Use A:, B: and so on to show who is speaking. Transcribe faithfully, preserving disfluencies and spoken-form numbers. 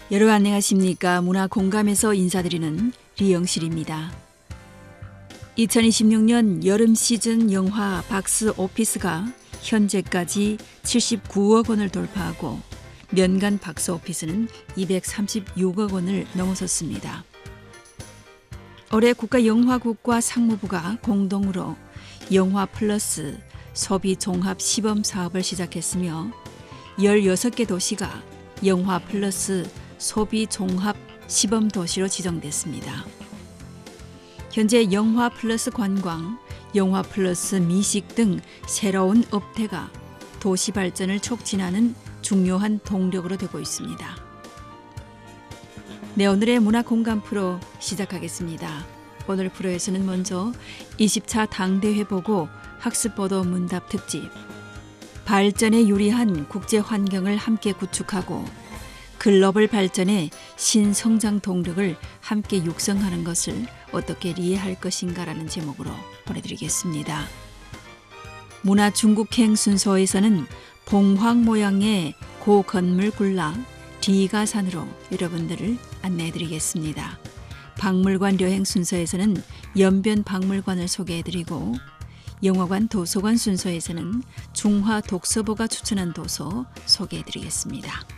A: 여러분 안녕하십니까? 문화공감에서 인사드리는 리영실입니다. 이천이십육 년 여름 시즌 영화 박스오피스가 현재까지 칠십구억 원을 돌파하고 년간 박스오피스는 이백삼십육억 원을 넘어섰습니다. 올해 국가영화국과 상무부가 공동으로 영화 플러스 소비 종합 시범 사업을 시작했으며 열여섯 개 도시가 영화 플러스 소비 종합 시범 도시로 지정됐습니다. 현재 영화 플러스 관광, 영화 플러스 미식 등 새로운 업태가 도시 발전을 촉진하는 중요한 동력으로 되고 있습니다. 네, 오늘의 문화공감 프로 시작하겠습니다. 오늘 프로에서는 먼저 이십 차 당대회 보고 학습보도 문답 특집, 발전에 유리한 국제 환경을 함께 구축하고 글로벌 발전의 신성장 동력을 함께 육성하는 것을 어떻게 이해할 것인가라는 제목으로 보내드리겠습니다. 문화 중국행 순서에서는 봉황 모양의 고 건물 군락 디가산으로 여러분들을 안내해드리겠습니다. 박물관 여행 순서에서는 연변 박물관을 소개해드리고 영화관 도서관 순서에서는 중화 독서보가 추천한 도서 소개해드리겠습니다.